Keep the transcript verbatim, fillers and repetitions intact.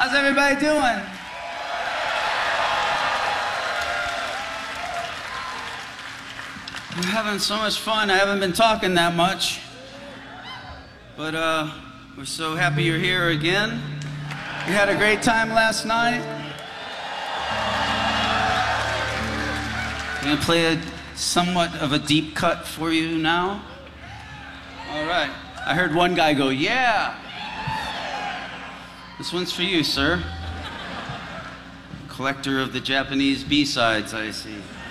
How's everybody doing? We're having so much fun. I haven't been talking that much. But uh, we're so happy you're here again. We had a great time last night. I'm gonna play a somewhat of a deep cut for you now. All right. I heard one guy go, yeah. This one's for you, sir. Collector of the Japanese B-sides, I see.